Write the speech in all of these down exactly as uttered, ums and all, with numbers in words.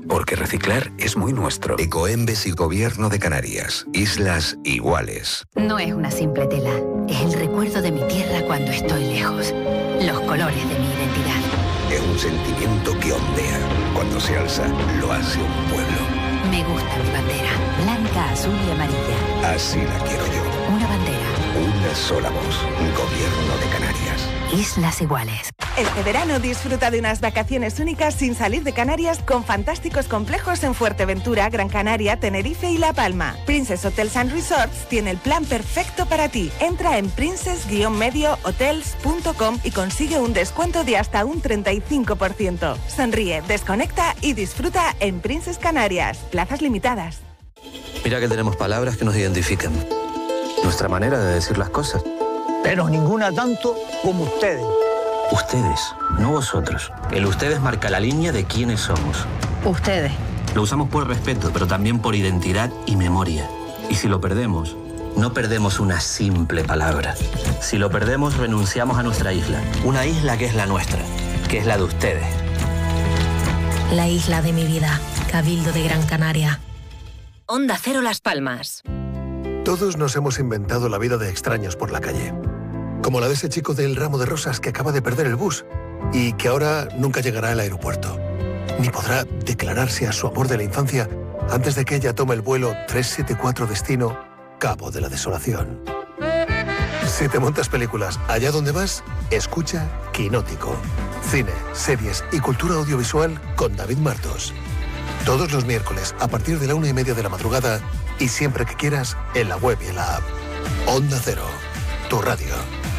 Porque reciclar es muy nuestro. Ecoembes y Gobierno de Canarias. Islas iguales. No es una simple tela. Es el recuerdo de mi tierra cuando estoy lejos. Los colores de mi identidad. Es un sentimiento que ondea. Cuando se alza, lo hace un pueblo. Me gusta mi bandera. Blanca, azul y amarilla. Así la quiero yo. Una bandera. Una sola voz. Gobierno de Canarias. Islas iguales. Este verano disfruta de unas vacaciones únicas sin salir de Canarias con fantásticos complejos en Fuerteventura, Gran Canaria, Tenerife y La Palma. Princess Hotels and Resorts tiene el plan perfecto para ti. Entra en princess medio hotels punto com y consigue un descuento de hasta un treinta y cinco por ciento. Sonríe, desconecta y disfruta en Princess Canarias. Plazas limitadas. Mira que tenemos palabras que nos identifican. Nuestra manera de decir las cosas. Pero ninguna tanto como ustedes. Ustedes, no vosotros. El ustedes marca la línea de quiénes somos. Ustedes. Lo usamos por respeto, pero también por identidad y memoria. Y si lo perdemos, no perdemos una simple palabra. Si lo perdemos, renunciamos a nuestra isla. Una isla que es la nuestra, que es la de ustedes. La isla de mi vida. Cabildo de Gran Canaria. Onda Cero Las Palmas. Todos nos hemos inventado la vida de extraños por la calle. Como la de ese chico del ramo de rosas que acaba de perder el bus y que ahora nunca llegará al aeropuerto. Ni podrá declararse a su amor de la infancia antes de que ella tome el vuelo tres siete cuatro destino Cabo de la Desolación. Si te montas películas allá donde vas, escucha Quinótico. Cine, series y cultura audiovisual con David Martos. Todos los miércoles a partir de la una y media de la madrugada y siempre que quieras en la web y en la app. Onda Cero, tu radio.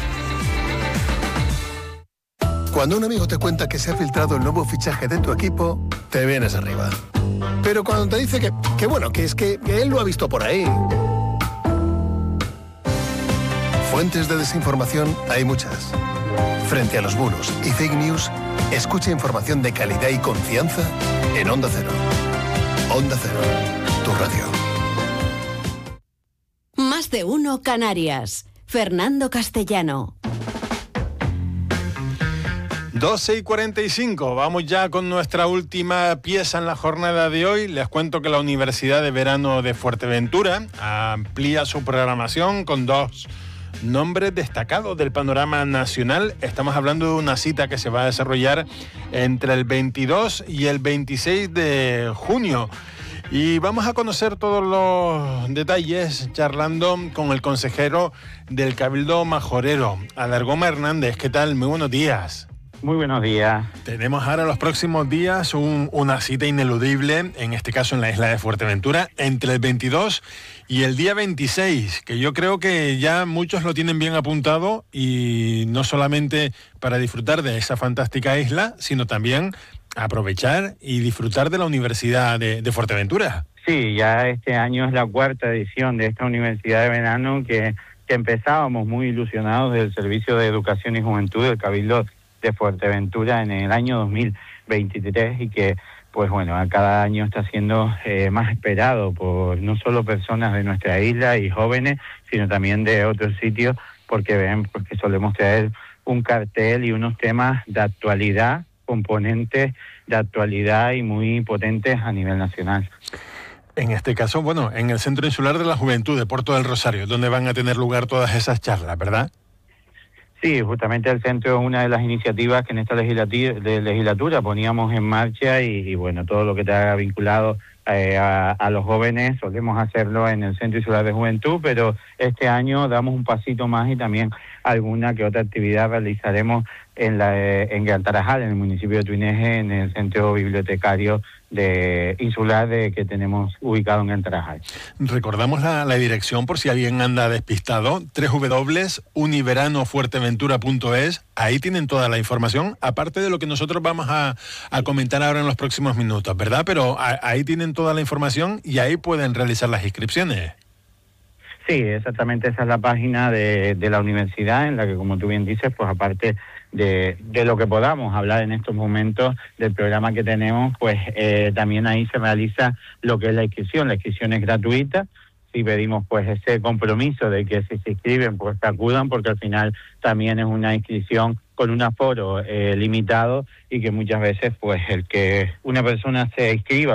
Cuando un amigo te cuenta que se ha filtrado el nuevo fichaje de tu equipo, te vienes arriba. Pero cuando te dice que, que bueno, que es que, que él lo ha visto por ahí. Fuentes de desinformación hay muchas. Frente a los bulos y fake news, escucha información de calidad y confianza en Onda Cero. Onda Cero, tu radio. Más de uno Canarias. Fernando Castellano. doce y cuarenta y cinco, vamos ya con nuestra última pieza en la jornada de hoy. Les cuento que la Universidad de Verano de Fuerteventura amplía su programación con dos nombres destacados del panorama nacional. Estamos hablando de una cita que se va a desarrollar entre el veintidós y el veintiséis de junio. Y vamos a conocer todos los detalles charlando con el consejero del Cabildo Majorero, Alargoma Hernández. ¿Qué tal? Muy buenos días. Muy buenos días. Tenemos ahora los próximos días un, una cita ineludible, en este caso en la isla de Fuerteventura, entre el veintidós y el día veintiséis, que yo creo que ya muchos lo tienen bien apuntado, y no solamente para disfrutar de esa fantástica isla, sino también aprovechar y disfrutar de la Universidad de, de Fuerteventura. Sí, ya este año es la cuarta edición de esta Universidad de Verano que, que empezábamos muy ilusionados del Servicio de Educación y Juventud del Cabildo de Fuerteventura en el año dos mil veintitrés y que, pues bueno, a cada año está siendo eh, más esperado por no solo personas de nuestra isla y jóvenes, sino también de otros sitios, porque ven porque solemos traer un cartel y unos temas de actualidad, componentes de actualidad y muy potentes a nivel nacional. En este caso, bueno, en el Centro Insular de la Juventud de Puerto del Rosario, donde van a tener lugar todas esas charlas, ¿verdad? Sí, justamente el centro es una de las iniciativas que en esta legislatura, de legislatura poníamos en marcha y, y bueno, todo lo que está vinculado eh, a, a los jóvenes solemos hacerlo en el Centro Insular de Juventud, pero este año damos un pasito más y también alguna que otra actividad realizaremos en la en Gran Tarajal, en el municipio de Tuineje, en el centro bibliotecario de insular de que tenemos ubicado en Gran Tarajal. Recordamos la, la dirección por si alguien anda despistado, doble u doble u doble u punto univerano fuerteventura punto es. Ahí tienen toda la información, aparte de lo que nosotros vamos a, a comentar ahora en los próximos minutos, ¿verdad? Pero a, ahí tienen toda la información y ahí pueden realizar las inscripciones. Sí, exactamente, esa es la página de, de la universidad en la que, como tú bien dices, pues aparte de, de lo que podamos hablar en estos momentos del programa que tenemos, pues eh, también ahí se realiza lo que es la inscripción. La inscripción es gratuita. Sí pedimos pues ese compromiso de que si se inscriben, pues que acudan, porque al final también es una inscripción con un aforo eh, limitado y que muchas veces pues el que una persona se inscriba